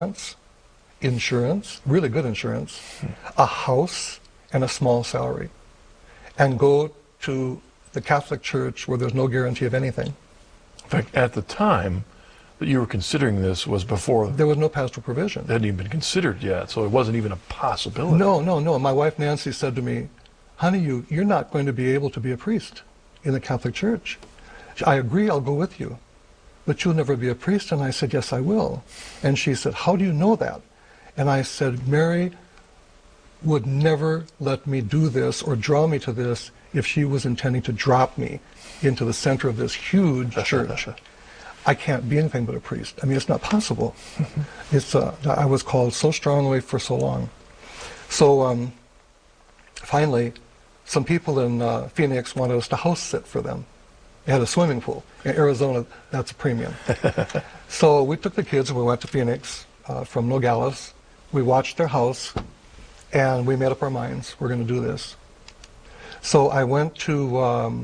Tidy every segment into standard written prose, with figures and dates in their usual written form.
insurance, really good insurance, a house, and a small salary, and go to the Catholic Church where there's no guarantee of anything. In fact, at the time that you were considering this was before There was no pastoral provision. it hadn't even been considered yet, so it wasn't even a possibility. No. My wife Nancy said to me, honey, you're not going to be able to be a priest in the Catholic Church. I agree, I'll go with you, but you'll never be a priest. And I said, yes, I will. And she said, how do you know that? And I said, Mary would never let me do this or draw me to this if she was intending to drop me into the center of this huge church. I can't be anything but a priest. I mean, it's not possible. I was called so strongly for so long. So finally, some people in Phoenix wanted us to house sit for them. They had a swimming pool. In Arizona, that's a premium. So we took the kids and we went to Phoenix from Nogales. We watched their house, and we made up our minds, we're going to do this. So I went to,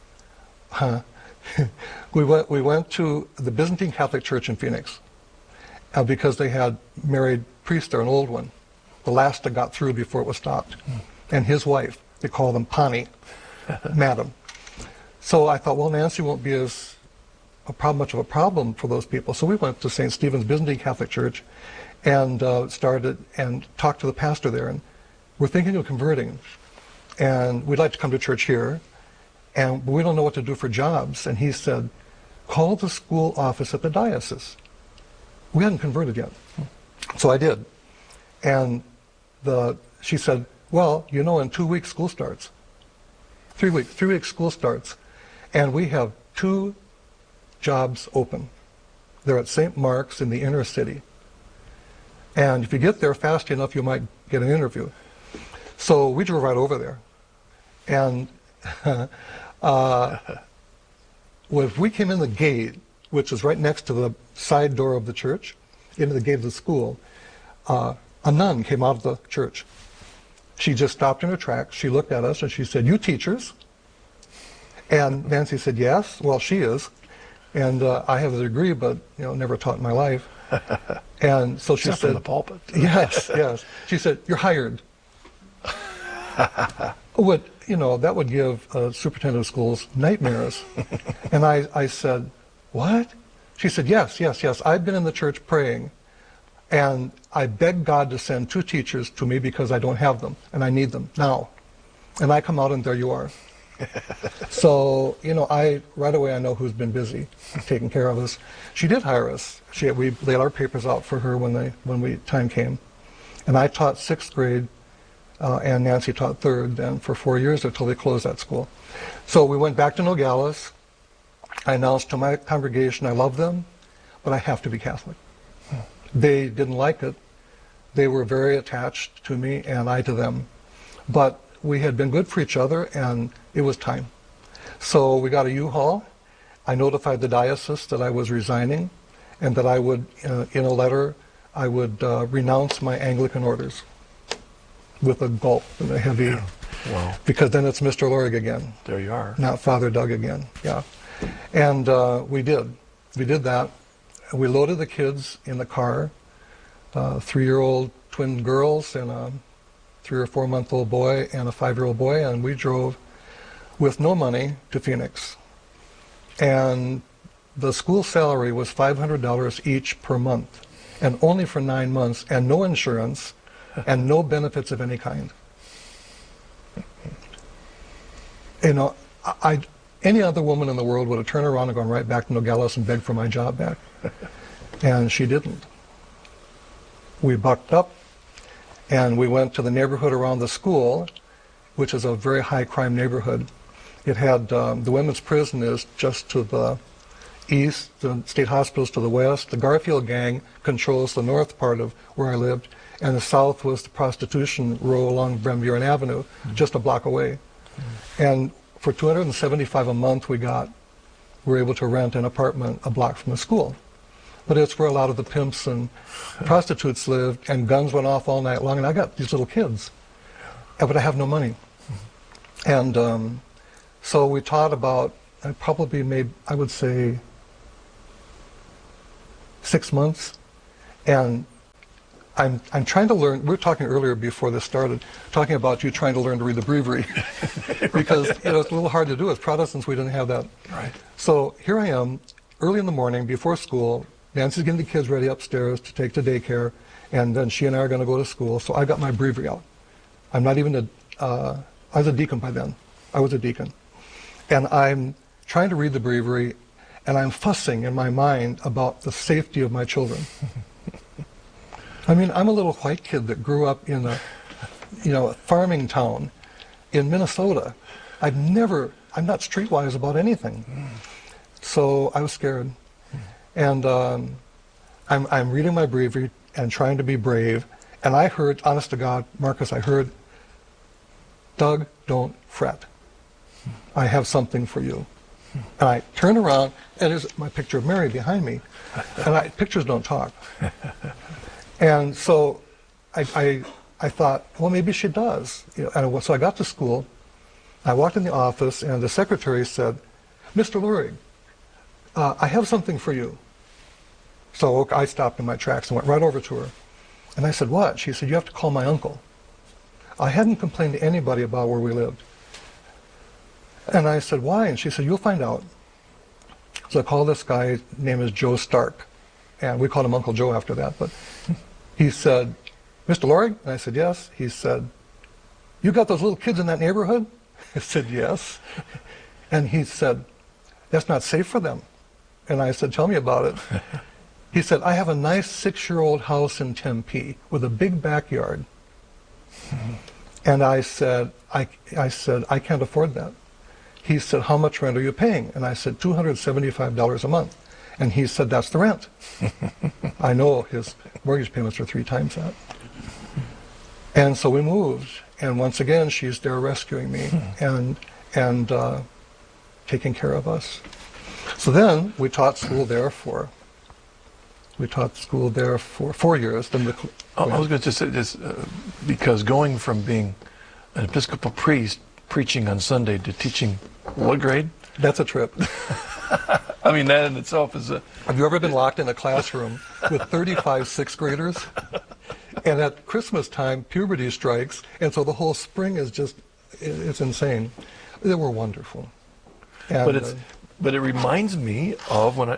we went to the Byzantine Catholic Church in Phoenix because they had married priest there, an old one, the last that got through before it was stopped, and his wife. They call them Pani, Madam. So I thought, well, Nancy won't be much of a problem for those people. So we went to St. Stephen's Byzantine Catholic Church and started and talked to the pastor there. And we're thinking of converting. And we'd like to come to church here. And we don't know what to do for jobs. And he said, call the school office at the diocese. We hadn't converted yet. So I did. And she said, well, you know, in 2 weeks school starts. 3 weeks school starts. And we have 2 jobs open. They're at St. Mark's in the inner city. And if you get there fast enough, you might get an interview. So we drove right over there. And if we came in the gate, which is right next to the side door of the church, into the gate of the school, a nun came out of the church. She just stopped in her tracks. She looked at us and she said, you teachers? And Nancy said, yes. Well, she is. And I have a degree, but never taught in my life. And so she Except said, from the pulpit. Yes. She said, you're hired. That would give superintendent of schools nightmares. And I said, what? She said, yes. I've been in the church praying, and I begged God to send 2 teachers to me because I don't have them, and I need them now. And I come out, and there you are. So, right away I know who's been busy taking care of us. She did hire us. We laid our papers out for her when time came. And I taught 6th grade, and Nancy taught 3rd, and for 4 years until they closed that school. So we went back to Nogales. I announced to my congregation I love them, but I have to be Catholic. They didn't like it. They were very attached to me and I to them. But we had been good for each other, and it was time. So we got a U-Haul. I notified the diocese that I was resigning and that I would, in a letter, I would renounce my Anglican orders with a gulp and a heavy, Wow. Because then it's Mr. Lorig again. There you are. Not Father Doug again, yeah. And we did. We did that. We loaded the kids in the car, 3-year-old twin girls and a 3 or 4 month old boy and a 5-year-old boy, and we drove with no money to Phoenix. And the school salary was $500 each per month, and only for 9 months, and no insurance, and no benefits of any kind. Any other woman in the world would have turned around and gone right back to Nogales and begged for my job back. And she didn't. We bucked up, and we went to the neighborhood around the school, which is a very high crime neighborhood. It had the women's prison is just to the east, the state hospital's to the west. The Garfield gang controls the north part of where I lived, and the south was the prostitution row along Van Buren Avenue, just a block away. And for $275 a month we were able to rent an apartment a block from the school. But it's where a lot of the pimps and prostitutes lived, and guns went off all night long, and I got these little kids. But I have no money. And so we taught about, I probably made, I would say, 6 months, and I'm trying to learn. We were talking earlier before this started, talking about you trying to learn to read the breviary, because it's a little hard to do. As Protestants, we didn't have that. Right. So here I am, early in the morning before school. Nancy's getting the kids ready upstairs to take to daycare, and then she and I are going to go to school. So I got my breviary out. I'm not even I was a deacon by then. I was a deacon, and I'm trying to read the breviary, and I'm fussing in my mind about the safety of my children. I mean, I'm a little white kid that grew up in a farming town in Minnesota. I'm not streetwise about anything. So I was scared. And I'm reading my breviary and trying to be brave. And I heard, honest to God, Marcus, I heard, Doug, don't fret. I have something for you. And I turn around, and there's my picture of Mary behind me. And pictures don't talk. And so I thought, well, maybe she does. So I got to school. I walked in the office, and the secretary said, Mr. Lurig, I have something for you. So I stopped in my tracks and went right over to her. And I said, what? She said, you have to call my uncle. I hadn't complained to anybody about where we lived. And I said, why? And she said, you'll find out. So I called this guy, his name is Joe Stark. And we called him Uncle Joe after that. But he said, Mr. Lurig? And I said, yes. He said, you got those little kids in that neighborhood? I said, yes. And he said, that's not safe for them. And I said, tell me about it. He said, I have a nice 6-year-old house in Tempe with a big backyard. And I said, I can't afford that. He said, how much rent are you paying? And I said, $275 a month. And he said, that's the rent. I know his mortgage payments are 3 times that. And so we moved. And once again, she's there rescuing me and taking care of us. So then we taught school there for 4 years. Then I was going to say this, because going from being an Episcopal priest preaching on Sunday to teaching what grade? That's a trip. I mean, that in itself is a... Have you ever been locked in a classroom with 35 sixth graders? And at Christmas time, puberty strikes, and so the whole spring is just, it's insane. They were wonderful. And, but it reminds me of when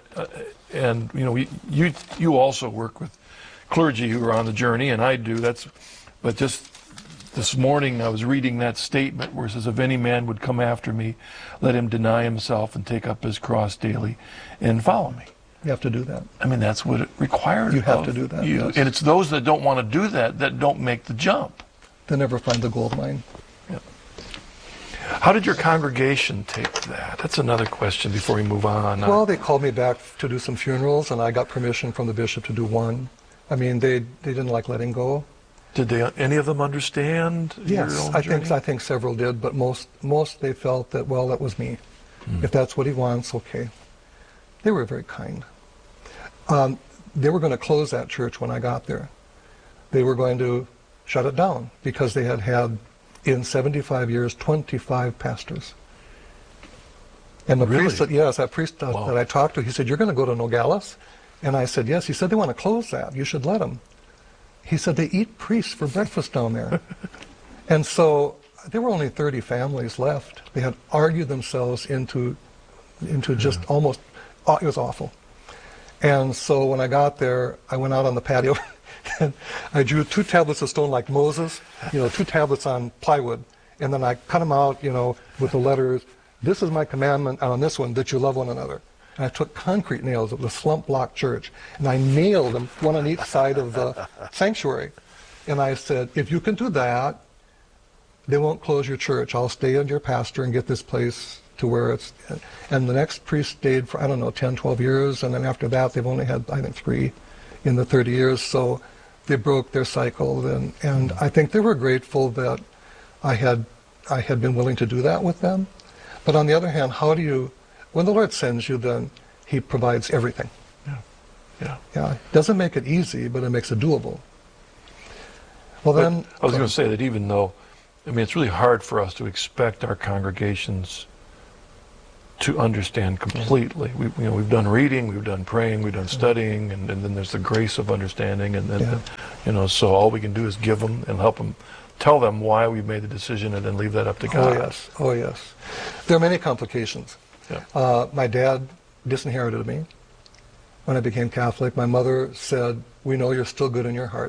you also work with clergy who are on the journey, and I do. But just this morning I was reading that statement where it says, if any man would come after me, let him deny himself and take up his cross daily and follow me. You have to do that. I mean, that's what it requires. You have to do that. Yes. And it's those that don't want to do that don't make the jump. They never find the gold mine. Yeah. How did your congregation take that? That's another question before we move on. Well, they called me back to do some funerals, and I got permission from the bishop to do one. I mean, they didn't like letting go. Did any of them understand yes, your own journey? I think several did, but most they felt that, well, that was me. If that's what he wants, okay. They were very kind. They were going to close that church when I got there. They were going to shut it down because they had in 75 years, 25 pastors. And the priest said, yes, that priest that I talked to, he said, you're going to go to Nogales? And I said, yes. He said, they want to close that. You should let them. He said, they eat priests for breakfast down there. And so there were only 30 families left. They had argued themselves into just almost, it was awful. And so when I got there, I went out on the patio and I drew 2 tablets of stone like Moses, 2 tablets on plywood. And then I cut them out, with the letters, this is my commandment, and on this one, that you love one another. And I took concrete nails of the slump block church, and I nailed them, one on each side of the sanctuary. And I said, if you can do that, they won't close your church. I'll stay as your pastor and get this place to where it's... And the next priest stayed for, 10, 12 years, and then after that, they've only had, 3 in the 30 years. So they broke their cycle, and I think they were grateful that I had been willing to do that with them. But on the other hand, when the Lord sends you, then He provides everything. Yeah. It doesn't make it easy, but it makes it doable. Well, but then... I was going to say that even though, it's really hard for us to expect our congregations to understand completely. We've done reading, we've done praying, we've done studying, and then there's the grace of understanding, and then So all we can do is give them and help them, tell them why we've made the decision, and then leave that up to God. Oh, yes. Oh, yes. There are many complications. Yeah. My dad disinherited me when I became Catholic. My mother said, "We know you're still good in your heart."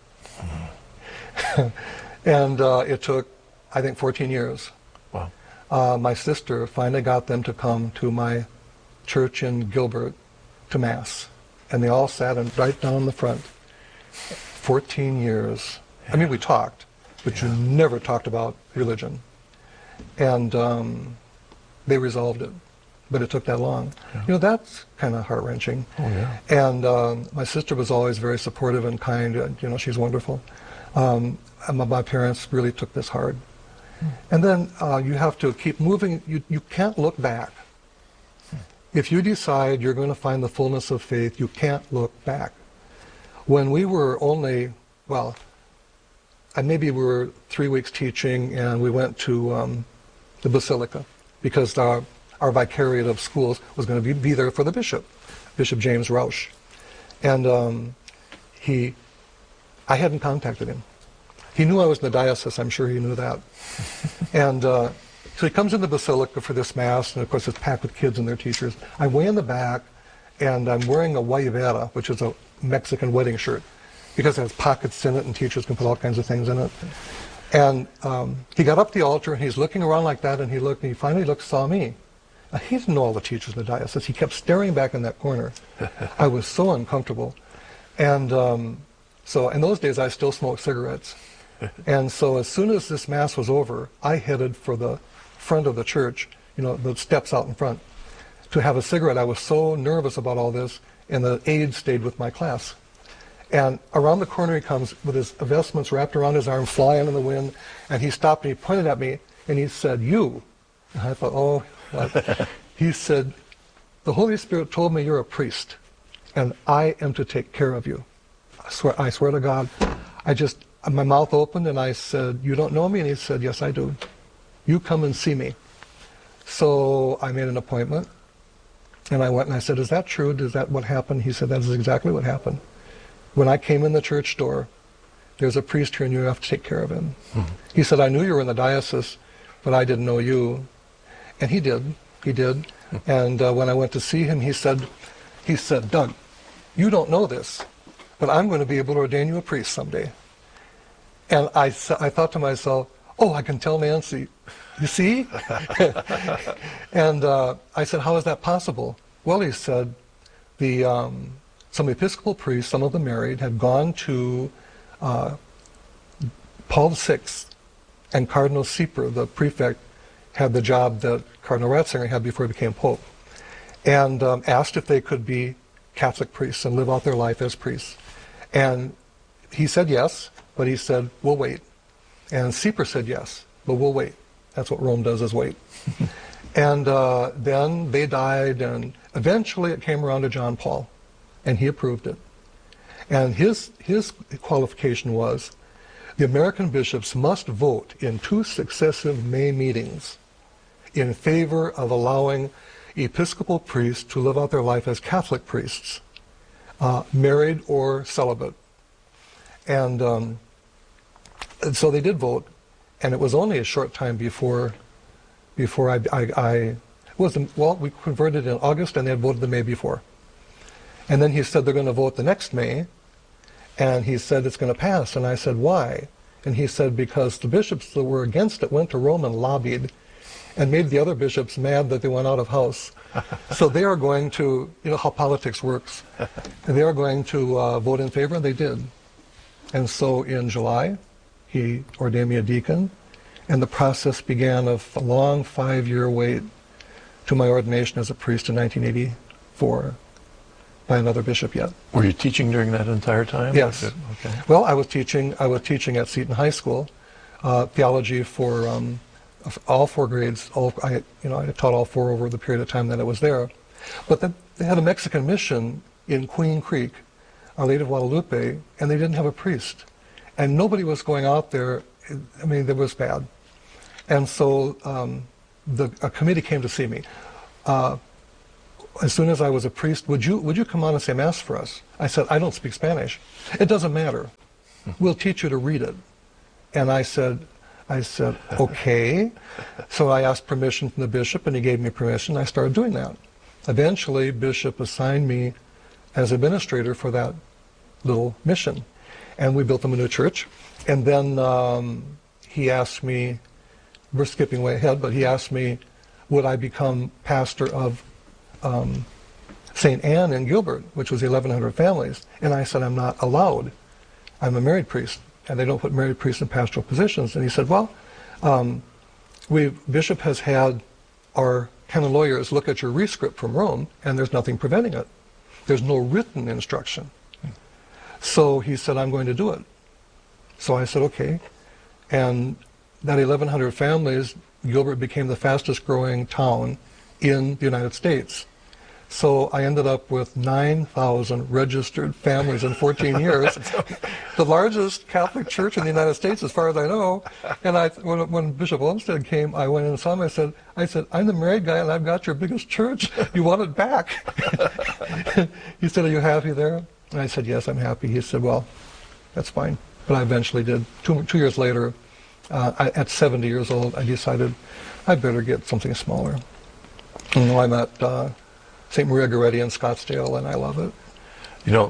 And it took, I think, 14 years. Wow. My sister finally got them to come to my church in Gilbert to Mass. And they all sat right down in the front. 14 years. Yeah. I mean, we talked, but you never talked about religion. And they resolved it. But it took that long. Yeah. That's kind of heart-wrenching. Oh, yeah. And my sister was always very supportive and kind. She's wonderful. And my parents really took this hard. And then you have to keep moving. You can't look back. If you decide you're going to find the fullness of faith, you can't look back. When we were only, maybe we were 3 weeks teaching, and we went to the Basilica, because our vicariate of schools was going to be there for the bishop, Bishop James Rausch. And I hadn't contacted him. He knew I was in the diocese. I'm sure he knew that. And so he comes in the Basilica for this Mass, and of course it's packed with kids and their teachers. I'm way in the back, and I'm wearing a guayabera, which is a Mexican wedding shirt, because it has pockets in it, and teachers can put all kinds of things in it. And he got up the altar, and he's looking around like that, and he finally saw me. He didn't know all the teachers in the diocese. He kept staring back in that corner. I was so uncomfortable. And so in those days, I still smoked cigarettes. And so as soon as this Mass was over, I headed for the front of the church, the steps out in front, to have a cigarette. I was so nervous about all this, and the aide stayed with my class. And around the corner he comes with his vestments wrapped around his arm, flying in the wind, and he stopped and he pointed at me, and he said, "You." And I thought, oh, what? He said, "The Holy Spirit told me you're a priest, and I am to take care of you." I swear to God, my mouth opened, and I said, "You don't know me?" And he said, "Yes, I do. You come and see me." So I made an appointment, and I went and I said, "Is that true? Is that what happened?" He said, "That is exactly what happened. When I came in the church door, there's a priest here and you have to take care of him." Mm-hmm. He said, "I knew you were in the diocese, but I didn't know you." And he did. He did. Mm-hmm. And when I went to see him, he said, "Doug, you don't know this, but I'm going to be able to ordain you a priest someday." And I thought to myself, "Oh, I can tell Nancy. You see?" And I said, "How is that possible?" Well, he said, some Episcopal priests, some of them married, had gone to Paul VI, and Cardinal Sieper, the prefect, had the job that Cardinal Ratzinger had before he became Pope, and asked if they could be Catholic priests and live out their life as priests. And he said yes, but he said, "We'll wait." And Sieper said yes, but we'll wait. That's what Rome does, is wait. And then they died, and eventually it came around to John Paul, and he approved it. And his qualification was, the American bishops must vote in 2 successive May meetings in favor of allowing Episcopal priests to live out their life as Catholic priests, married or celibate. And so they did vote, and it was only a short time before we converted in August, and they had voted the May before. And then he said they're going to vote the next May, and he said it's going to pass. And I said, "Why?" And he said, "Because the bishops that were against it went to Rome and lobbied and made the other bishops mad that they went out of house. So they are going to, how politics works, and they are going to vote in favor," and they did. And so in July, he ordained me a deacon, and the process began of a long 5-year wait to my ordination as a priest in 1984 by another bishop yet. Were you teaching during that entire time? Yes. Okay. Well, I was teaching at Seton High School, theology for all 4 grades. I taught all 4 over the period of time that I was there. But then they had a Mexican mission in Queen Creek, Our Lady of Guadalupe, and they didn't have a priest. And nobody was going out there. I mean, it was bad. And so a committee came to see me. As soon as I was a priest, would you come on and say Mass for us? I said, "I don't speak Spanish." "It doesn't matter. We'll teach you to read it. And I said, okay. So I asked permission from the bishop, and he gave me permission. I started doing that. Eventually, Bishop assigned me as administrator for that little mission. And we built them a new church. And then he asked me, we're skipping way ahead, but he asked me, would I become pastor of St. Anne in Gilbert, which was 1,100 families. And I said, I'm not allowed. I'm a married priest, and they don't put married priests in pastoral positions. And he said, well, Bishop has had our canon lawyers look at your rescript from Rome, and there's nothing preventing it. There's no written instruction. So he said, I'm going to do it. So I said, okay. And that 1,100 families, Gilbert became the fastest growing town in the United States. So I ended up with 9,000 registered families in 14 years. The largest Catholic church in the United States, as far as I know. And when Bishop Olmsted came, I went in and saw him. I said, I'm the married guy, and I've got your biggest church. You want it back? He said, are you happy there? And I said, yes, I'm happy. He said, well, that's fine. But I eventually did. Two years later, at 70 years old, I decided I better get something smaller. And now I'm at St. Maria Goretti in Scottsdale, and I love it. You know,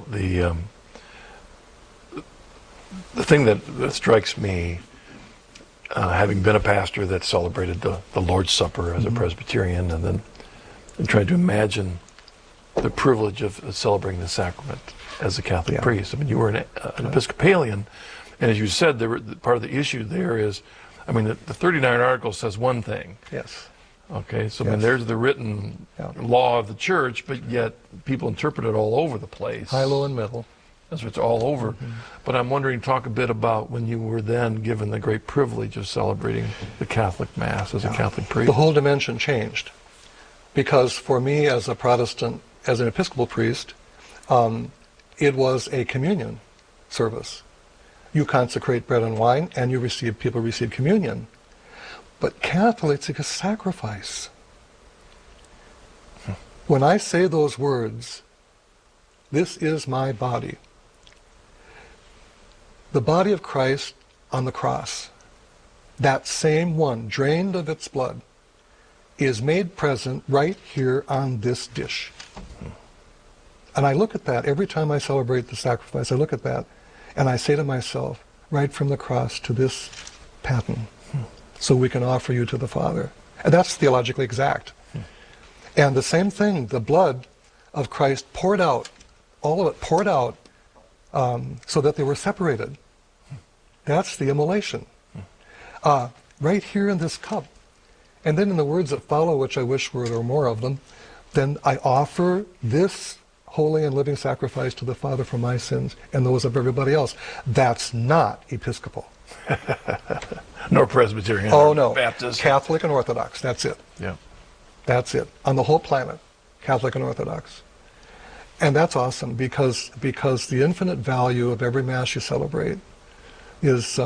the thing that strikes me, having been a pastor that celebrated the Lord's Supper as a Presbyterian, and then tried to imagine the privilege of celebrating the sacrament as a Catholic priest. I mean, you were an Episcopalian, and as you said, part of the issue there is, I mean, the 39 Articles says one thing. Yes. Okay, so I mean, there's the written law of the church, but yet people interpret it all over the place. High, low, and middle. That's what it's all over. But I'm wondering, talk a bit about when you were then given the great privilege of celebrating the Catholic Mass as a Catholic priest. The whole dimension changed. Because for me as a Protestant, as an Episcopal priest, it was a communion service. You consecrate bread and wine, and people receive communion. But Catholics, it's a sacrifice. When I say those words, this is my body. The body of Christ on the cross, that same one, drained of its blood, is made present right here on this dish. And I look at that every time I celebrate the sacrifice. I look at that, and I say to myself, right from the cross to this paten, so we can offer you to the Father. And that's theologically exact. And the same thing, the blood of Christ poured out, all of it poured out, so that they were separated. That's the immolation. Right here in this cup. And then in the words that follow, which I wish there were more of them, then I offer this holy and living sacrifice to the Father for my sins and those of everybody else. That's not Episcopal. Nor Presbyterian. Oh, or no. Baptist. Catholic and Orthodox. That's it. Yeah. That's it. On the whole planet, Catholic and Orthodox. And that's awesome because the infinite value of every Mass you celebrate is,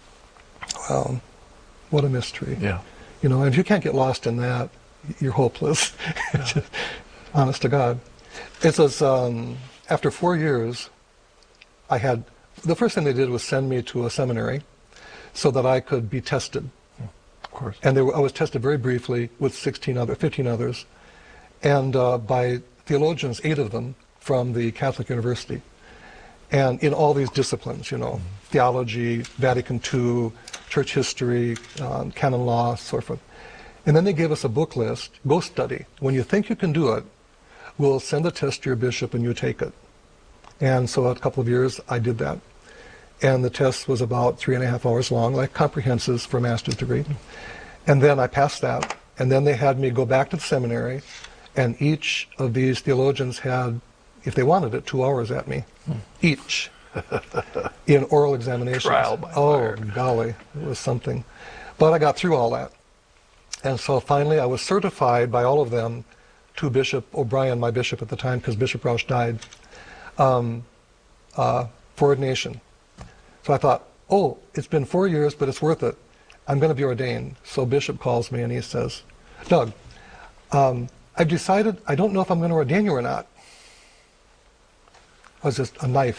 well, what a mystery. Yeah. You know, and if you can't get lost in that, you're hopeless. Just, honest to God. It was, after 4 years, the first thing they did was send me to a seminary so that I could be tested. Of course. And I was tested very briefly with 15 others, and by theologians, 8 of them from the Catholic University, and in all these disciplines, you know, theology, Vatican II, church history, canon law, so forth. And then they gave us a book list, go study. When you think you can do it, we'll send a test to your bishop and you take it. And so a couple of years I did that. And the test was about 3.5 hours long, like comprehensives for a master's degree. And then I passed that. And then they had me go back to the seminary, and each of these theologians had, if they wanted it, 2 hours at me, each, in oral examinations. Trial by fire. Golly, it was something. But I got through all that. And so finally I was certified by all of them to Bishop O'Brien, my bishop at the time, because Bishop Rausch died, for ordination. So I thought, oh, it's been 4 years, but it's worth it. I'm going to be ordained. So Bishop calls me and he says, Doug, I've decided, I don't know if I'm going to ordain you or not. It was just a knife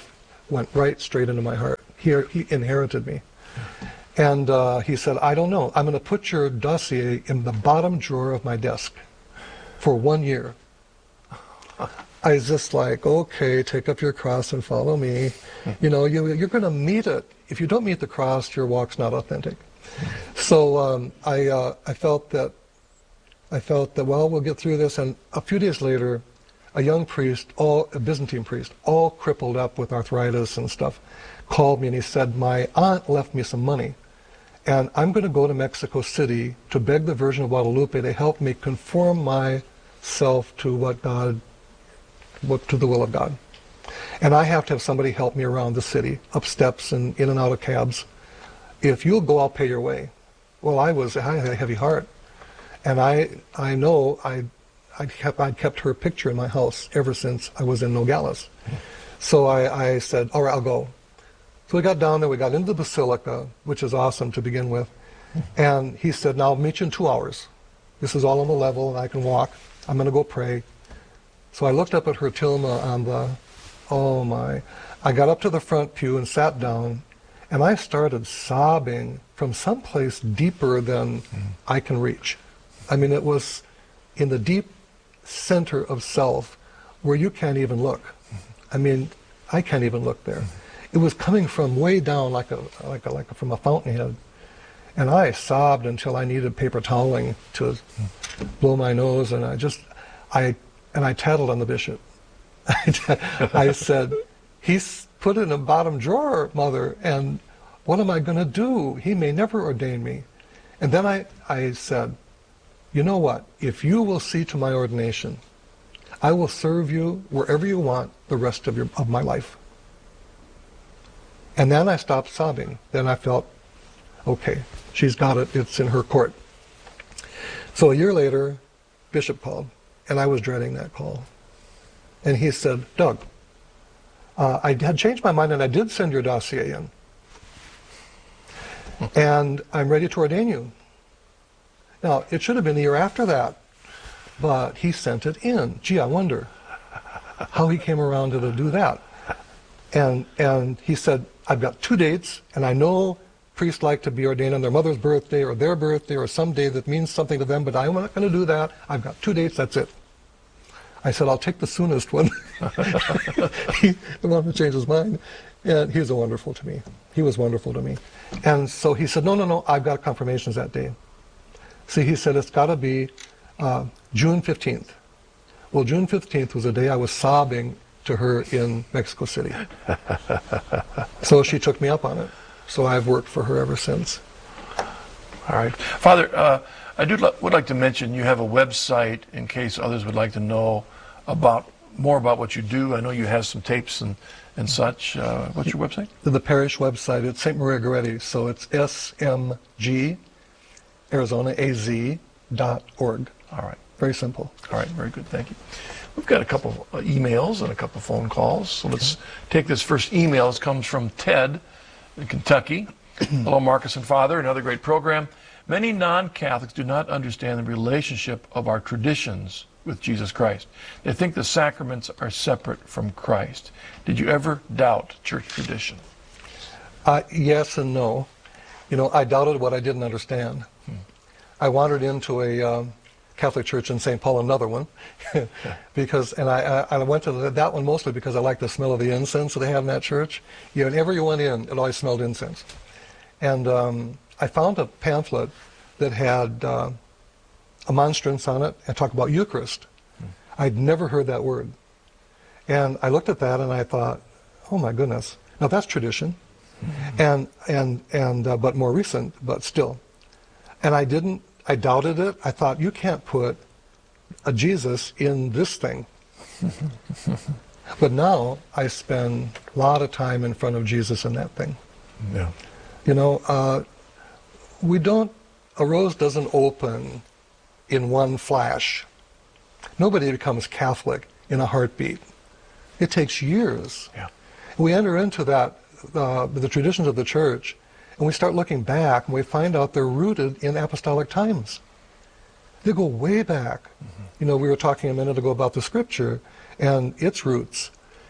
went right straight into my heart. He inherited me. And he said, I don't know. I'm going to put your dossier in the bottom drawer of my desk for 1 year. I was just like, okay, take up your cross and follow me. You know, you're going to meet it. If you don't meet the cross, your walk's not authentic. So I felt that, well, we'll get through this. And a few days later, a young priest, a Byzantine priest, all crippled up with arthritis and stuff, called me and he said, my aunt left me some money. And I'm going to go to Mexico City to beg the Virgin of Guadalupe to help me conform myself to to the will of God. And I have to have somebody help me around the city, up steps and in and out of cabs. If you'll go, I'll pay your way. Well, I had a heavy heart. And I know I'd kept her picture in my house ever since I was in Nogales. So I said, all right, I'll go. So we got down there, we got into the basilica, which is awesome to begin with. And he said, now I'll meet you in 2 hours. This is all on the level and I can walk. I'm going to go pray. So I looked up at her tilma on the, oh my. I got up to the front pew and sat down and I started sobbing from someplace deeper than I can reach. I mean, it was in the deep center of self where you can't even look. I mean, I can't even look there. It was coming from way down like from a fountainhead. And I sobbed until I needed paper toweling to blow my nose, and I tattled on the bishop. I said, he's put it in a bottom drawer, Mother, and what am I going to do? He may never ordain me. And then I said, you know what? If you will see to my ordination, I will serve you wherever you want the rest of my life. And then I stopped sobbing. Then I felt, okay, she's got it. It's in her court. So a year later, Bishop called, and I was dreading that call. And he said, Doug, I had changed my mind and I did send your dossier in. And I'm ready to ordain you. Now, it should have been the year after that, but he sent it in. Gee, I wonder how he came around to do that. And he said, I've got 2 dates, and I know priests like to be ordained on their mother's birthday or their birthday or some day that means something to them, but I'm not going to do that. I've got 2 dates, that's it. I said, I'll take the soonest one. He wanted to change his mind. And he was wonderful to me. He was wonderful to me. And so he said, no, I've got confirmations that day. See, he said, it's got to be June 15th. Well, June 15th was the day I was sobbing to her in Mexico City. So she took me up on it. So I've worked for her ever since. All right. Father, I would like to mention you have a website in case others would like to know more about what you do. I know you have some tapes and such. What's your website? The parish website, it's St. Maria Goretti. So it's smg, Arizona, az.org. All right. Very simple. All right. Very good. Thank you. We've got a couple emails and a couple phone calls. So let's take this first email. It comes from Ted in Kentucky. Hello, Marcus and Father. Another great program. Many non-Catholics do not understand the relationship of our traditions with Jesus Christ. They think the sacraments are separate from Christ. Did you ever doubt church tradition? Yes and no. You know, I doubted what I didn't understand. I wandered into a Catholic church in St. Paul, another one, because, and I went to that one mostly because I liked the smell of the incense that they had in that church. Whenever you went in, it always smelled incense. And I found a pamphlet that had a monstrance on it and talked about Eucharist. I'd never heard that word. And I looked at that and I thought, oh my goodness, now that's tradition. But more recent, but still. And I doubted it. I thought, you can't put a Jesus in this thing. But now I spend a lot of time in front of Jesus in that thing. Yeah. You know, a rose doesn't open in one flash. Nobody becomes Catholic in a heartbeat. It takes years. Yeah. We enter into that, the traditions of the church, and we start looking back, and we find out they're rooted in apostolic times. They go way back. You know, we were talking a minute ago about the Scripture and its roots.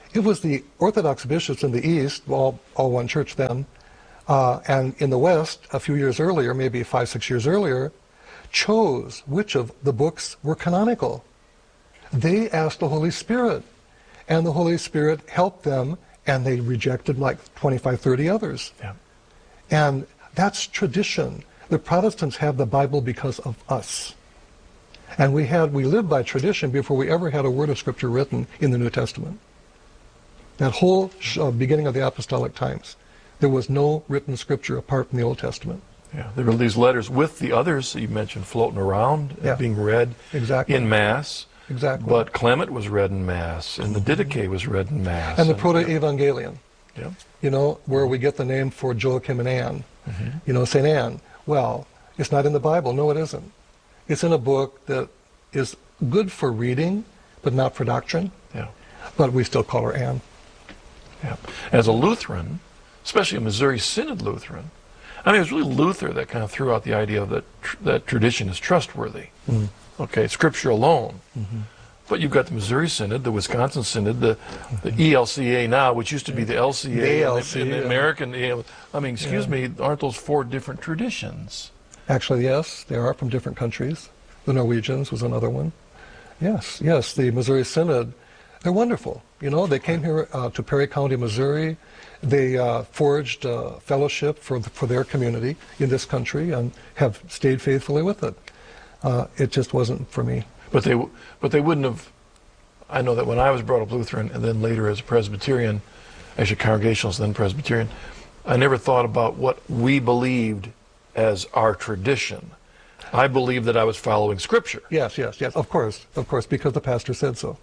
It was the Orthodox bishops in the East, all one church then, and in the West, a few years earlier, maybe 5, 6 years earlier, chose which of the books were canonical. They asked the Holy Spirit, and the Holy Spirit helped them, and they rejected like 25, 30 others. Yeah. And that's tradition. The Protestants have the Bible because of us. And we lived by tradition before we ever had a word of Scripture written in the New Testament. That whole beginning of the apostolic times, there was no written Scripture apart from the Old Testament. Yeah, there were these letters with the others that you mentioned floating around, being read in Mass. Exactly. But Clement was read in Mass, and the Didache was read in Mass. And the Proto-Evangelion, yeah. you know, where we get the name for Joachim and Anne. You know, St. Anne. Well, it's not in the Bible. No, it isn't. It's in a book that is good for reading, but not for doctrine. Yeah. But we still call her Anne. Yeah. As a Lutheran, especially a Missouri Synod Lutheran, I mean, it was really Luther that kind of threw out the idea that tradition is trustworthy. Okay, Scripture alone. But you've got the Missouri Synod, the Wisconsin Synod, the ELCA now, which used to be the LCA, and the American. I mean, excuse me, aren't those 4 different traditions? Actually, yes, they are from different countries. The Norwegians was another one. Yes, the Missouri Synod, they're wonderful. You know, they came here to Perry County, Missouri. They forged fellowship for their community in this country and have stayed faithfully with it. It just wasn't for me. But they wouldn't have. I know that when I was brought up Lutheran and then later as a Presbyterian, actually Congregationalist, then Presbyterian, I never thought about what we believed as our tradition. I believed that I was following Scripture. Yes, of course, because the pastor said so.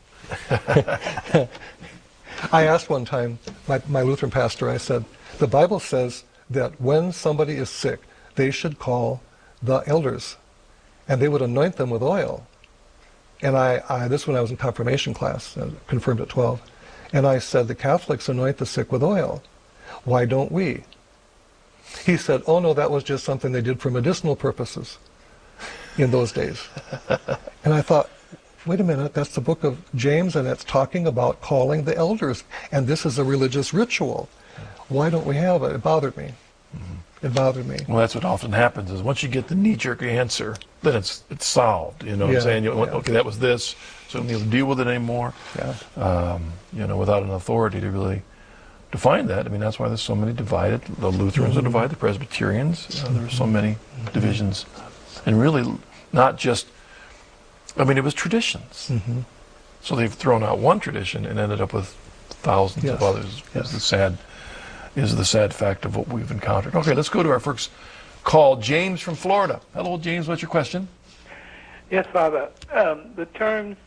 I asked one time my Lutheran pastor, I said, the Bible says that when somebody is sick, they should call the elders, and they would anoint them with oil. And this when I was in confirmation class, confirmed at 12, and I said, the Catholics anoint the sick with oil. Why don't we? He said, oh no, that was just something they did for medicinal purposes in those days. And I thought, wait a minute, that's the book of James, and it's talking about calling the elders, and this is a religious ritual. Why don't we have it? It bothered me. It bothered me. Well, that's what often happens, is once you get the knee-jerk answer, then it's solved. You know what I'm saying? Okay, that was this, so we don't need to deal with it anymore. You know, without an authority to really define that. I mean, that's why there's so many divided. The Lutherans are divided, the Presbyterians. There are so many divisions. And really, not just, I mean, it was traditions. So they've thrown out one tradition and ended up with thousands of others. Is the sad fact of what we've encountered. Okay, let's go to our first call. James from Florida. Hello, James. What's your question? Yes, Father. The terms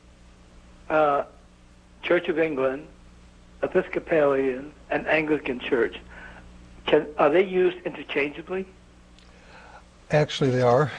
Church of England, Episcopalian, and Anglican Church, are they used interchangeably? Actually, they are.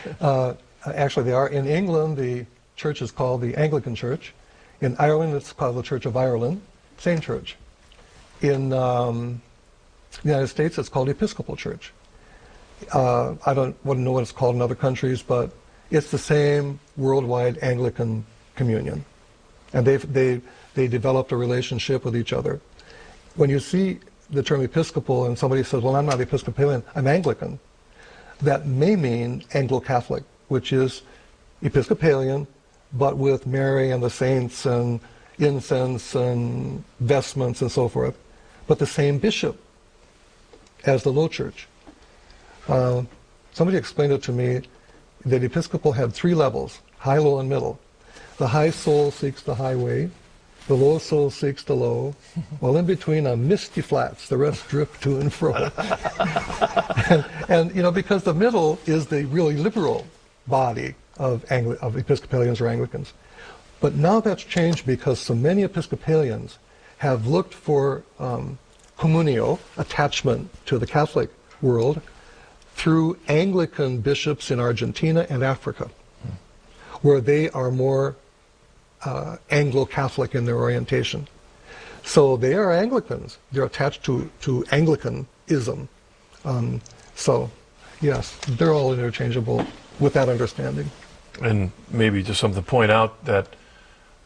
In England, the church is called the Anglican Church. In Ireland, it's called the Church of Ireland. Same church. In the United States, it's called the Episcopal Church. I wouldn't know what it's called in other countries, but it's the same worldwide Anglican communion. And they developed a relationship with each other. When you see the term Episcopal and somebody says, well, I'm not Episcopalian, I'm Anglican, that may mean Anglo-Catholic, which is Episcopalian, but with Mary and the saints and incense and vestments and so forth, but the same bishop as the Low Church. Somebody explained it to me that Episcopal had 3 levels, high, low, and middle. The high soul seeks the highway, the low soul seeks the low, while in between are misty flats, the rest drift to and fro. and you know, because the middle is the really liberal body of Episcopalians or Anglicans. But now that's changed because so many Episcopalians have looked for communio, attachment to the Catholic world, through Anglican bishops in Argentina and Africa, where they are more Anglo-Catholic in their orientation. So they are Anglicans. They're attached to Anglicanism. So, yes, they're all interchangeable with that understanding. And maybe just something to point out that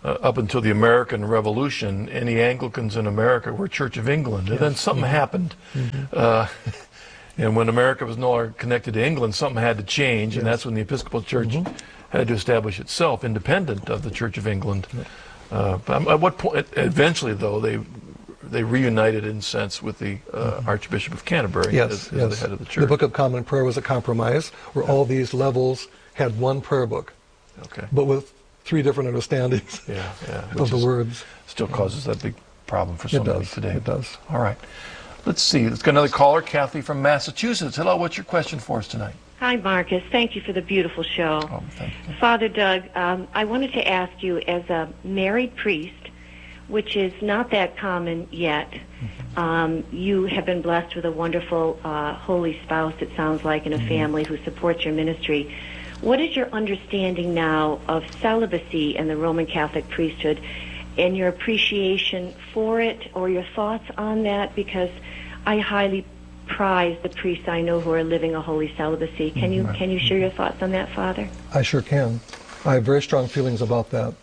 up until the American Revolution, any Anglicans in America were Church of England. And then something happened. And when America was no longer connected to England, something had to change, and that's when the Episcopal Church had to establish itself independent of the Church of England. But at what point, eventually, though, they reunited in a sense with the Archbishop of Canterbury as the head of the church. The Book of Common Prayer was a compromise where all these levels had one prayer book, but with 3 different understandings of the words. Still causes that big problem for somebody today. It does. All right. Let's see. Let's get another caller, Kathy from Massachusetts. Hello, what's your question for us tonight? Hi, Marcus. Thank you for the beautiful show. Oh, thank you. Father Doug, I wanted to ask you, as a married priest, which is not that common yet, you have been blessed with a wonderful holy spouse, it sounds like, in a family who supports your ministry. What is your understanding now of celibacy in the Roman Catholic priesthood and your appreciation for it, or your thoughts on that? Because I highly prize the priests I know who are living a holy celibacy. Can you share your thoughts on that, Father? I sure can. I have very strong feelings about that.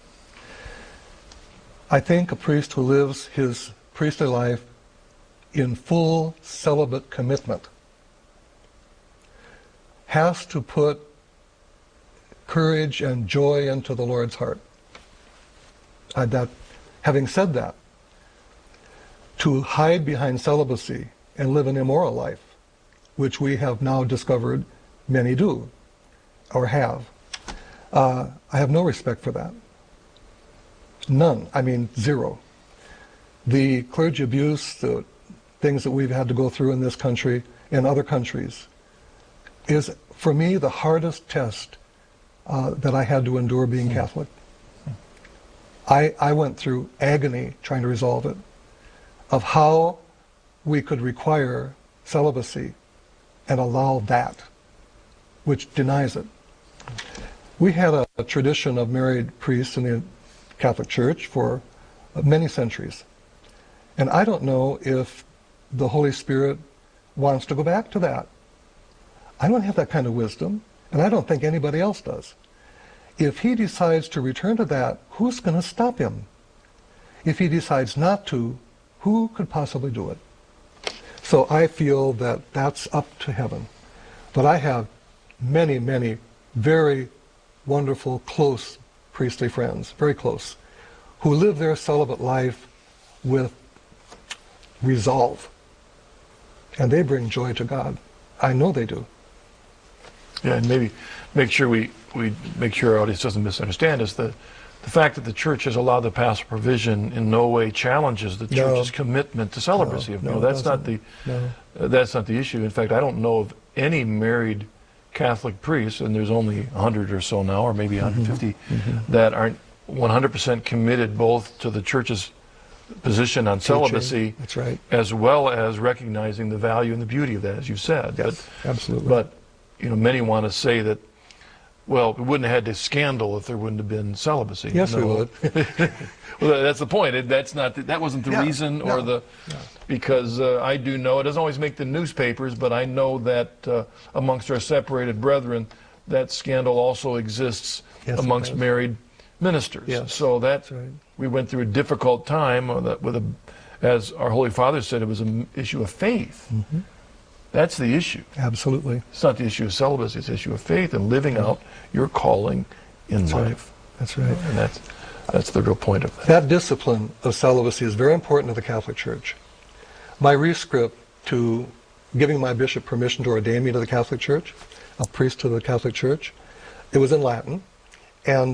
I think a priest who lives his priestly life in full celibate commitment has to put courage and joy into the Lord's heart. Having said that, to hide behind celibacy and live an immoral life, which we have now discovered many do or have, I have no respect for that. None. I mean, zero. The clergy abuse, the things that we've had to go through in this country and other countries, is, for me, the hardest test that I had to endure being Catholic. I went through agony trying to resolve it, of how we could require celibacy and allow that, which denies it. We had a tradition of married priests in the Catholic Church for many centuries. And I don't know if the Holy Spirit wants to go back to that. I don't have that kind of wisdom, and I don't think anybody else does. If he decides to return to that, who's going to stop him? If he decides not to, who could possibly do it? So I feel that that's up to heaven. But I have many, many very wonderful, close priestly friends, very close, who live their celibate life with resolve. And they bring joy to God. I know they do. Yeah, and maybe make sure we make sure our audience doesn't misunderstand us. The fact that the church has allowed the pastoral provision in no way challenges the church's commitment to celibacy. That's not the issue. In fact, I don't know of any married Catholic priests, and there's only 100 or so now, or maybe 150, that aren't 100% committed both to the church's position on celibacy, that's right, as well as recognizing the value and the beauty of that, as you said. Yes, absolutely. But many want to say that, well, we wouldn't have had this scandal if there wouldn't have been celibacy. Yes, we would. Well, that's the point. That wasn't the reason, because I do know, it doesn't always make the newspapers, but I know that amongst our separated brethren, that scandal also exists amongst married ministers. Yes, so that's right. We went through a difficult time as our Holy Father said, it was an issue of faith. That's the issue. Absolutely. It's not the issue of celibacy, it's the issue of faith and living out your calling in life. That's right. And that's the real point of that. That discipline of celibacy is very important to the Catholic Church. My rescript to giving my bishop permission to ordain me to the Catholic Church, a priest to the Catholic Church, it was in Latin. And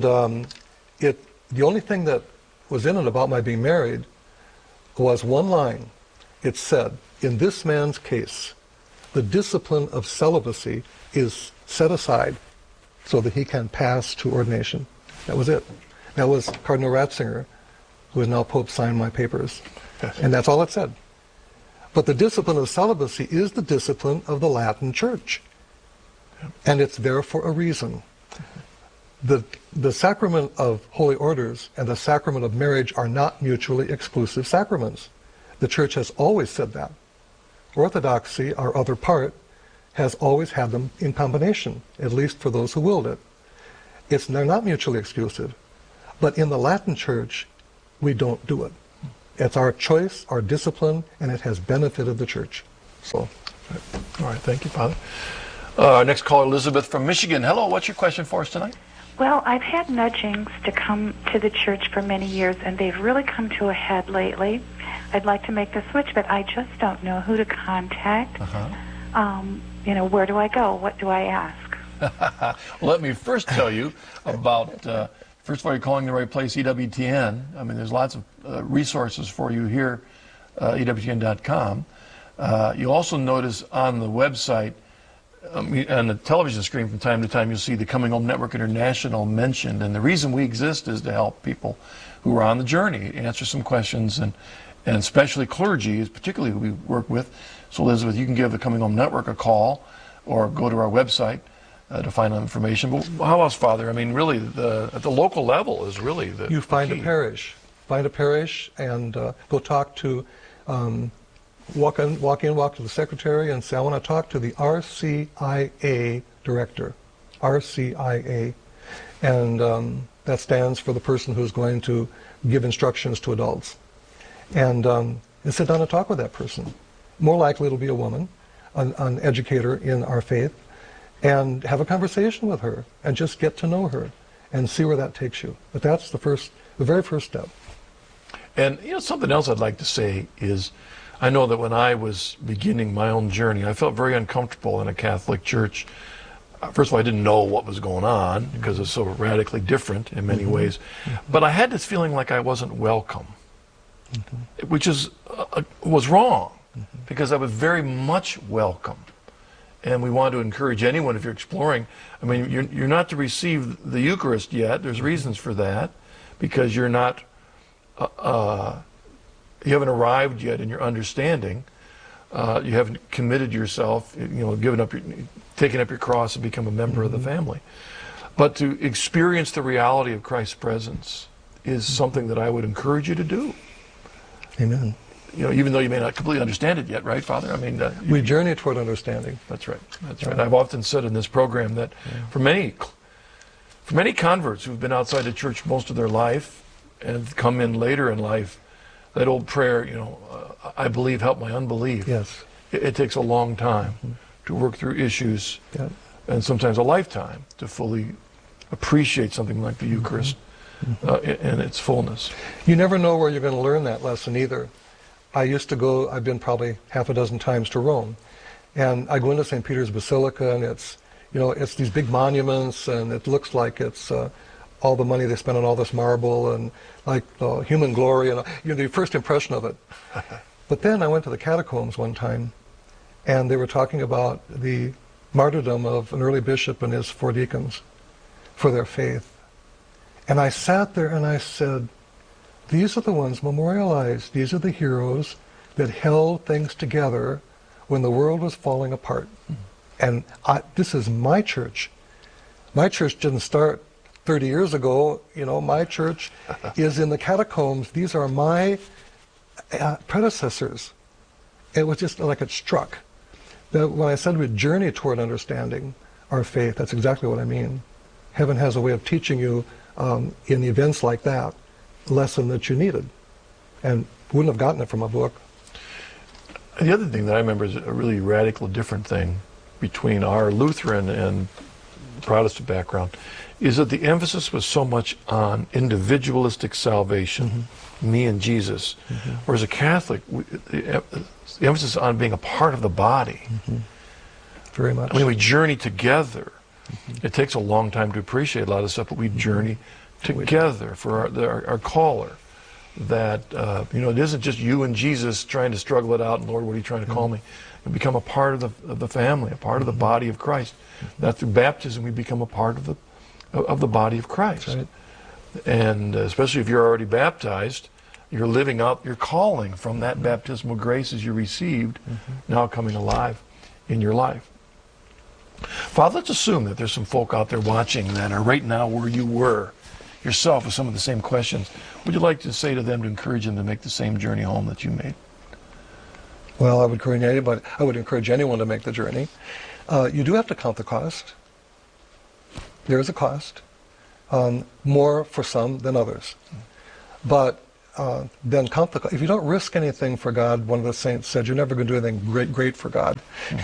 the only thing that was in it about my being married was one line. It said, in this man's case, the discipline of celibacy is set aside so that he can pass to ordination. That was it. That was Cardinal Ratzinger, who is now Pope, signed my papers. And that's all it said. But the discipline of celibacy is the discipline of the Latin Church. And it's there for a reason. The sacrament of holy orders and the sacrament of marriage are not mutually exclusive sacraments. The Church has always said that. Orthodoxy, our other part, has always had them in combination, at least for those who willed it. They're not mutually exclusive. But in the Latin Church, we don't do it. It's our choice, our discipline, and it has benefited the church. So, All right, thank you, Father. Next caller, Elizabeth from Michigan. Hello, what's your question for us tonight? Well, I've had nudgings to come to the church for many years, and they've really come to a head lately. I'd like to make the switch, but I just don't know who to contact. Where do I go? What do I ask? Well, let me first tell you about, first of all, you're calling the right place, EWTN. I mean, there's lots of resources for you here, EWTN.com. You'll also notice on the website, on the television screen from time to time, you'll see the Coming Home Network International mentioned. And the reason we exist is to help people who are on the journey, answer some questions, and especially clergy is particularly who we work with. So, Elizabeth, you can give the Coming Home Network a call or go to our website to find out information. But how else, Father? I mean, really, at the local level is really the you find key. a parish. Find a parish and go talk to, walk to the secretary and say, I want to talk to the RCIA director. RCIA. And that stands for the person who's going to give instructions to adults. And sit down and talk with that person. More likely it'll be a woman, an educator in our faith, and have a conversation with her and just get to know her and see where that takes you. But that's the very first step. And something else I'd like to say is, I know that when I was beginning my own journey, I felt very uncomfortable in a Catholic church. First of all, I didn't know what was going on because it's so radically different in many ways. But I had this feeling like I wasn't welcome, which was wrong, because I was very much welcome. And we want to encourage anyone, if you're exploring, I mean, you're not to receive the Eucharist yet. There's reasons for that, because you're not, you haven't arrived yet in your understanding. You haven't committed yourself, taken up your cross and become a member of the family. But to experience the reality of Christ's presence is something that I would encourage you to do. Amen. Even though you may not completely understand it yet, right, Father? I mean, we journey toward understanding. That's right. That's right. I've often said in this program that for many converts who've been outside the church most of their life and come in later in life, that old prayer, I believe, help my unbelief. Yes. It takes a long time to work through issues, and sometimes a lifetime to fully appreciate something like the Eucharist in its fullness. You never know where you're going to learn that lesson either. I've been probably half a dozen times to Rome, and I go into St. Peter's Basilica, and it's these big monuments, and it looks like it's all the money they spent on all this marble, and like human glory, and the first impression of it. But then I went to the catacombs one time, and they were talking about the martyrdom of an early bishop and his 4 deacons for their faith. And I sat there and I said, these are the ones memorialized. These are the heroes that held things together when the world was falling apart. And this is my church. My church didn't start 30 years ago. My church is in the catacombs. These are my predecessors. It was just like it struck. That when I said we journey toward understanding our faith, that's exactly what I mean. Heaven has a way of teaching you in events like that, lesson that you needed, and wouldn't have gotten it from a book. The other thing that I remember is a really radical different thing between our Lutheran and Protestant background is that the emphasis was so much on individualistic salvation, me and Jesus, whereas a Catholic, the emphasis on being a part of the body. Very much. I mean, we journey together. It takes a long time to appreciate a lot of stuff, but we journey together for our caller. That it isn't just you and Jesus trying to struggle it out, and Lord, what are you trying to call me? You become a part of the family, a part of the body of Christ. That through baptism we become a part of the body of Christ. Right. And especially if you're already baptized, you're living out your calling from that baptismal graces you received, now coming alive in your life. Father, let's assume that there's some folk out there watching that are right now where you were yourself with some of the same questions. Would you like to say to them to encourage them to make the same journey home that you made? Well, I would encourage anyone to make the journey. You do have to count the cost. There is a cost. more for some than others. But then count the, if you don't risk anything for God, one of the saints said, you're never going to do anything great for God.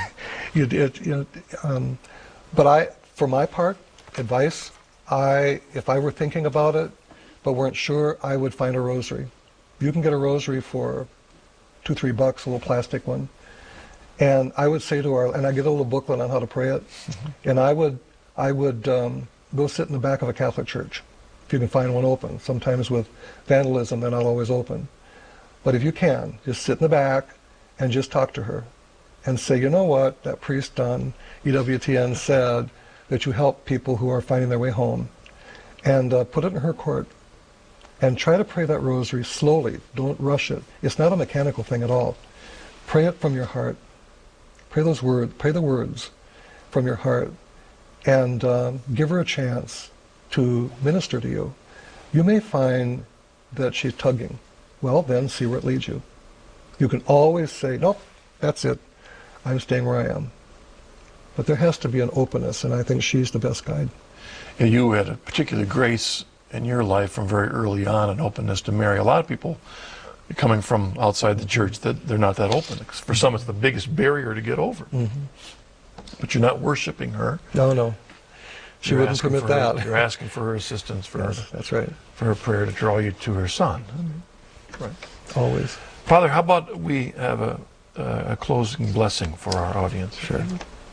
But for my part, advice, if I were thinking about it, but weren't sure, I would find a rosary. You can get a rosary for $2-3, a little plastic one. And I would say to and I get a little booklet on how to pray it, and I would go sit in the back of a Catholic church, if you can find one open. Sometimes with vandalism, they're not always open. But if you can, just sit in the back and just talk to her and say, you know what, that priest on EWTN said that you help people who are finding their way home, and put it in her court. And try to pray that rosary slowly. Don't rush it. It's not a mechanical thing at all. Pray it from your heart. Pray those words. Pray the words from your heart, and give her a chance to minister to you. You may find that she's tugging. Well, then see where it leads you. You can always say, nope, that's it. I'm staying where I am. But there has to be an openness, and I think she's the best guide. And you had a particular grace in your life from very early on, an openness to Mary. A lot of people coming from outside the church, that they're not that open. For some, it's the biggest barrier to get over. But you're not worshiping her. No. She wouldn't permit that. You're asking for her assistance, that's right. For her prayer to draw you to her Son. Right. Always. Father, how about we have a closing blessing for our audience? Sure.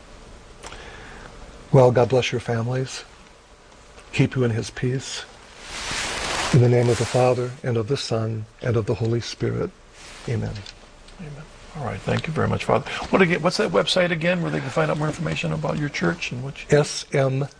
Well, God bless your families. Keep you in his peace. In the name of the Father, and of the Son, and of the Holy Spirit. Amen. Amen. All right. Thank you very much, Father. What's that website again where they can find out more information about your church? And which? smgaz.org.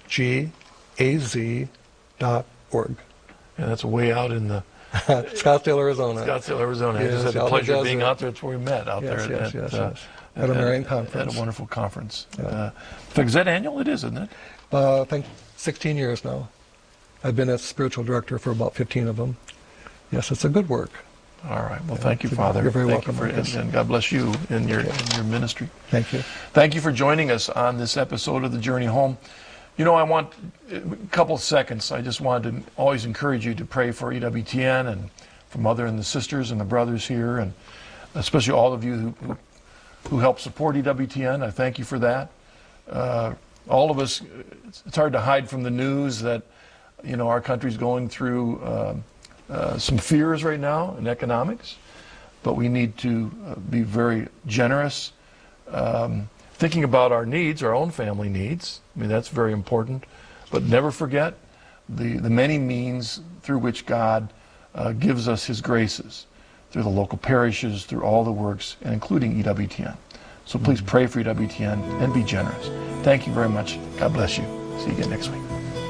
Yeah, that's way out in the... Scottsdale, Arizona. Scottsdale, Arizona. Yes, I just had the out in pleasure the of being desert. out there. That's where we met, out there at a Marian conference. At a wonderful conference. Yeah. In fact, is that annual? It is, isn't it? I think 16 years now. I've been a spiritual director for about 15 of them. Yes, it's a good work. All right. Well, thank you, Father. You're very welcome. And God bless you in your ministry. Thank you. Thank you for joining us on this episode of The Journey Home. You know, I want a couple of seconds. I just wanted to always encourage you to pray for EWTN and for Mother and the sisters and the brothers here, and especially all of you who help support EWTN. I thank you for that. All of us, it's hard to hide from the news that, you know, our country's going through some fears right now in economics, but we need to be very generous, thinking about our needs, our own family needs. I mean, that's very important. But never forget the many means through which God gives us his graces, through the local parishes, through all the works, and including EWTN. So please pray for EWTN and be generous. Thank you very much. God bless you. See you again next week.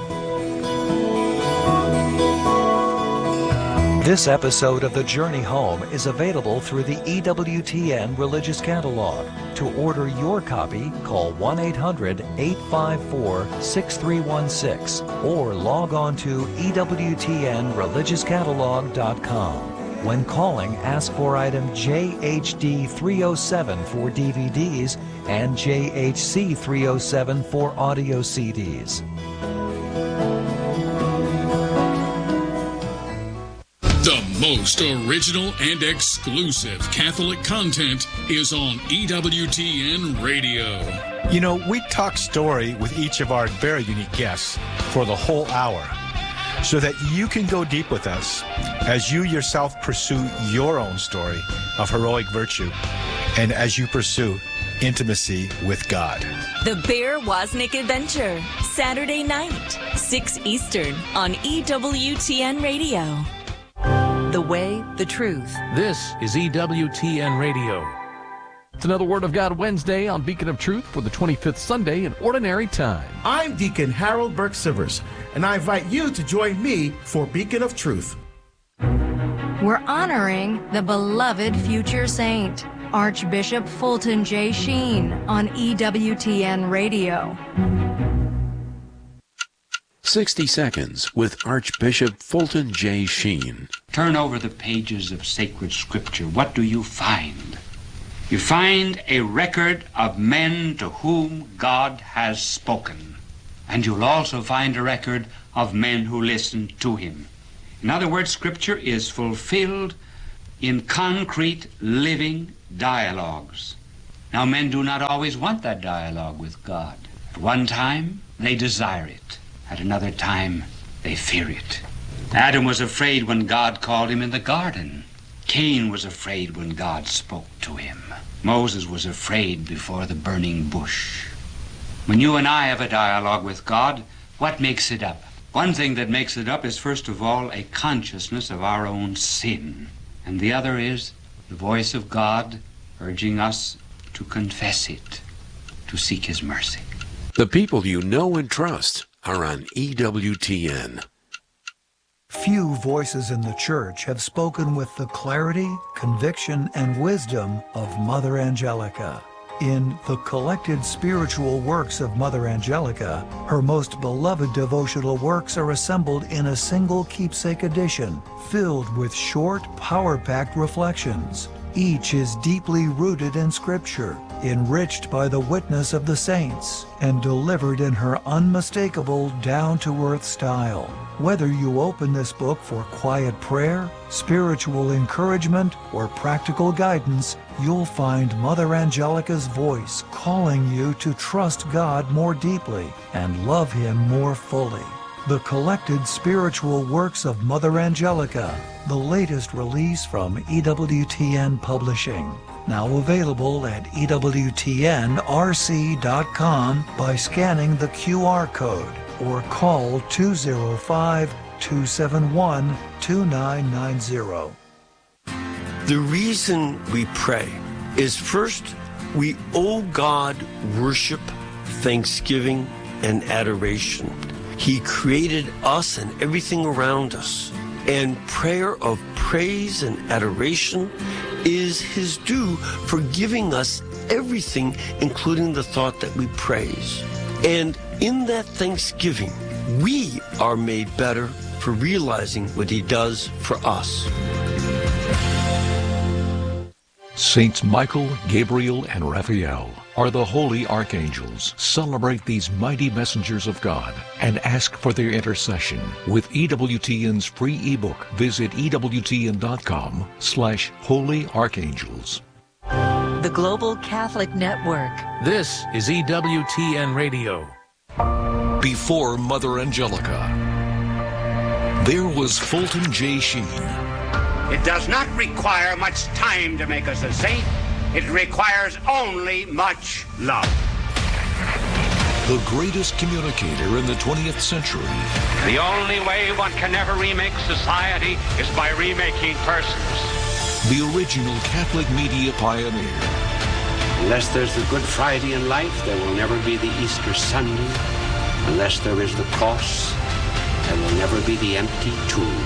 This episode of The Journey Home is available through the EWTN Religious Catalog. To order your copy, call 1-800-854-6316 or log on to EWTNReligiousCatalog.com. When calling, ask for item JHD 307 for DVDs and JHC 307 for audio CDs. The most original and exclusive Catholic content is on EWTN Radio. You know, we talk story with each of our very unique guests for the whole hour so that you can go deep with us as you yourself pursue your own story of heroic virtue and as you pursue intimacy with God. The Bear Wozniak Adventure, Saturday night, 6 Eastern on EWTN Radio. The way, the truth. This is EWTN Radio. It's another Word of God Wednesday on Beacon of Truth for the 25th Sunday in Ordinary Time. I'm Deacon Harold Burke-Sivers, and I invite you to join me for Beacon of Truth. We're honoring the beloved future saint, Archbishop Fulton J. Sheen, on EWTN Radio. 60 Seconds with Archbishop Fulton J. Sheen. Turn over the pages of sacred scripture. What do you find? You find a record of men to whom God has spoken. And you'll also find a record of men who listened to him. In other words, Scripture is fulfilled in concrete, living dialogues. Now, men do not always want that dialogue with God. At one time, they desire it. At another time, they fear it. Adam was afraid when God called him in the garden. Cain was afraid when God spoke to him. Moses was afraid before the burning bush. When you and I have a dialogue with God, what makes it up? One thing that makes it up is, first of all, a consciousness of our own sin. And the other is the voice of God urging us to confess it, to seek his mercy. The people you know and trust are on EWTN. Few voices in the church have spoken with the clarity, conviction, and wisdom of Mother Angelica. In the collected spiritual works of Mother Angelica, her most beloved devotional works are assembled in a single keepsake edition, filled with short, power-packed reflections. Each is deeply rooted in Scripture, enriched by the witness of the saints, and delivered in her unmistakable, down-to-earth style. Whether you open this book for quiet prayer, spiritual encouragement, or practical guidance, you'll find Mother Angelica's voice calling you to trust God more deeply and love Him more fully. The collected spiritual works of Mother Angelica, the latest release from EWTN Publishing. Now available at EWTNRC.com by scanning the QR code or call 205-271-2990. The reason we pray is, first, we owe God worship, thanksgiving, and adoration. He created us and everything around us. And prayer of praise and adoration is His due for giving us everything, including the thought that we praise. And in that thanksgiving, we are made better for realizing what He does for us. Saints Michael, Gabriel, and Raphael are the holy archangels. Celebrate these mighty messengers of God and ask for their intercession with EWTN's free ebook. Visit EWTN.com/Holy Archangels. The Global Catholic Network. This is EWTN Radio. Before Mother Angelica, there was Fulton J. Sheen. It does not require much time to make us a saint. It requires only much love. The greatest communicator in the 20th century. The only way one can ever remake society is by remaking persons. The original Catholic media pioneer. Unless there's the Good Friday in life, there will never be the Easter Sunday. Unless there is the cross, there will never be the empty tomb.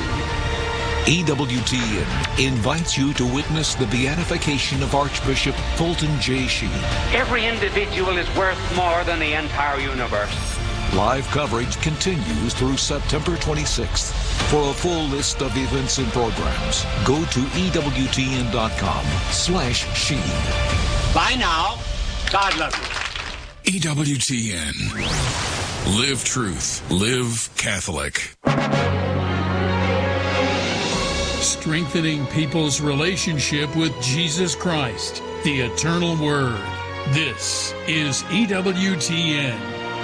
EWTN invites you to witness the beatification of Archbishop Fulton J. Sheen. Every individual is worth more than the entire universe. Live coverage continues through September 26th. For a full list of events and programs, go to EWTN.com/Sheen. Bye now. God love you. EWTN. Live truth. Live Catholic. Strengthening people's relationship with Jesus Christ, the eternal Word. This is EWTN.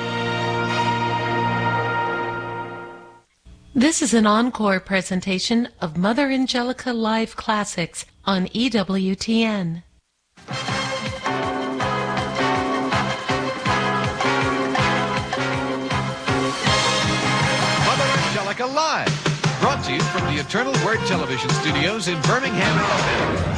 This is an encore presentation of Mother Angelica Live Classics on EWTN. Mother Angelica Live, brought to you from the Eternal Word Television Studios in Birmingham, Alabama.